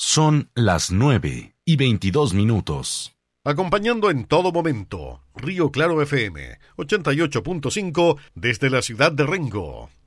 Son las 9:22. Acompañando en todo momento, Río Claro FM 88.5 desde la ciudad de Rengo.